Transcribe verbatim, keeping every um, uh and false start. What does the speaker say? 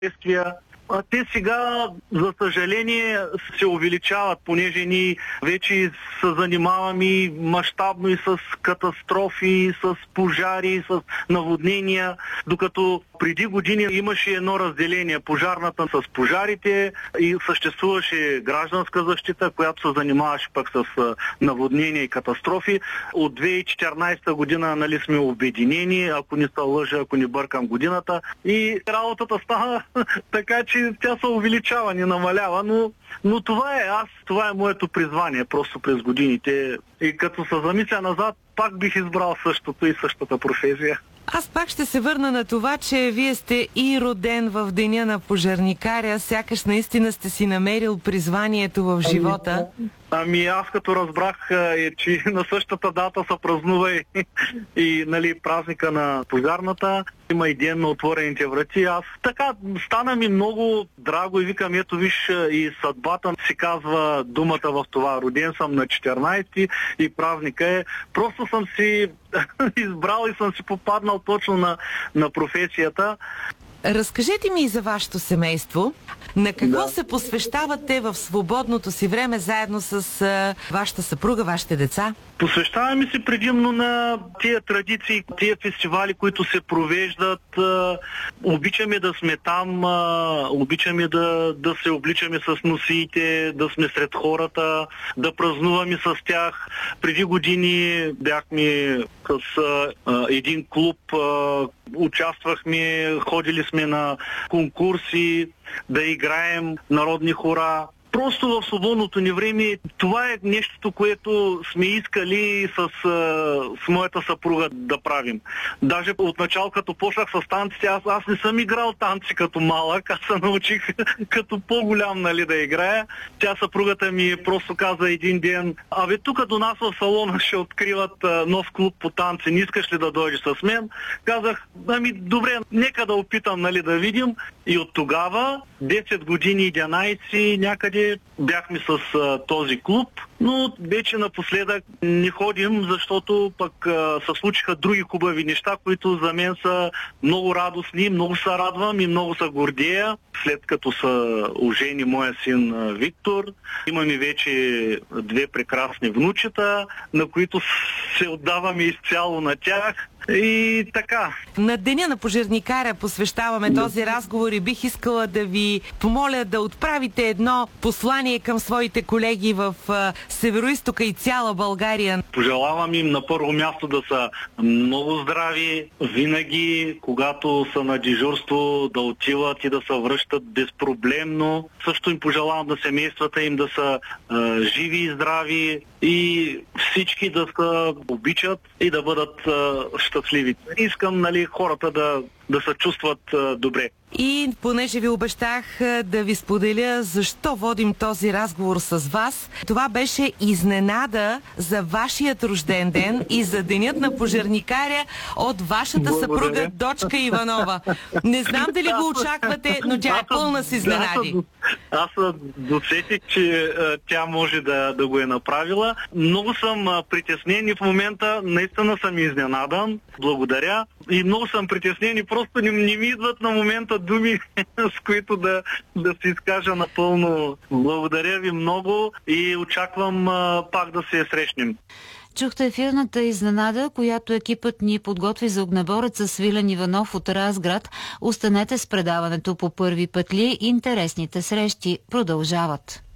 действия. А те сега, за съжаление, се увеличават, понеже ние вече се занимаваме и мащабно и с катастрофи, и с пожари, и с наводнения, докато преди години имаше едно разделение. Пожарната с пожарите и съществуваше гражданска защита, която се занимаваше пък с наводнения и катастрофи. От две хиляди и четиринадесета година, нали, сме обединени, ако не се лъжа, ако не бъркам годината. И работата стана така, че тя се увеличава, не намалява, но, но това е аз, това е моето призвание просто през годините. И като се замисля назад, пак бих избрал същото и същата професия. Аз пак ще се върна на това, че вие сте и роден в деня на пожарникаря, сякаш наистина сте си намерил призванието в живота. Ами аз като разбрах, е, че на същата дата се празнува и, и нали, празника на пожарната. Има и ден на отворените врати. Аз така стана ми много драго и викам, ето виж, и съдбата си казва думата в това. Роден съм на четиринадесети и празника е. Просто съм си избрал и съм си попаднал точно на, на професията. Разкажете ми и за вашето семейство. На какво да. се посвещавате в свободното си време заедно с а, вашата съпруга, вашите деца? Посвещаваме се предимно на тия традиции, тия фестивали, които се провеждат. А, обичаме да сме там, а, обичаме да, да се обличаме с носиите, да сме сред хората, да празнуваме с тях. Преди години бяхме с а, един клуб, а, участвахме, ходили сме на конкурси, да играем народни хора. Просто в свободното ни време това е нещото, което сме искали с, с моята съпруга да правим. Даже от начало, като почнах с танците, аз, аз не съм играл танци като малък, аз се научих като по-голям, нали, да играя. Тя, съпругата ми, просто каза един ден: абе, тук до нас в салона ще откриват нов клуб по танци, не искаш ли да дойдеш с мен? Казах, ами добре, нека да опитам, нали, да видим. И от тогава, десет години, единадесет някъде, бяхме с а, този клуб, но вече напоследък не ходим, защото пък а, се случиха други хубави неща, които за мен са много радостни, много се радвам и много се гордея. След като са ожени моя син а, Виктор, имаме вече две прекрасни внучета, на които се отдаваме изцяло на тях. И така. На деня на пожарникаря посвещаваме да. този разговор и бих искала да ви помоля да отправите едно послание към своите колеги в Североизтока и цяла България. Пожелавам им на първо място да са много здрави, винаги, когато са на дежурство, да отиват и да се връщат безпроблемно. Също им пожелавам на семействата им да са а, живи и здрави и всички да се обичат и да бъдат а, щастливи. Искам, нали, хората да, да се чувстват а, добре. И понеже ви обещах да ви споделя защо водим този разговор с вас, това беше изненада за вашият рожден ден и за денят на пожарникаря от вашата Благодаря. съпруга Дочка Иванова. Не знам дали го очаквате, но тя е пълна с изненади. Аз се досетих, че а, тя може да, да го е направила. Много съм а, притеснен и в момента наистина съм изненадан. Благодаря. И много съм притеснен и просто не, не ми идват на момента думи, с които да, да се изкажа напълно. Благодаря ви много и очаквам а, пак да се срещнем. Чухте ефирната изненада, която екипът ни подготви за огнебореца Свилен Иванов от Разград. Останете с предаването по първи пътли. Интересните срещи продължават.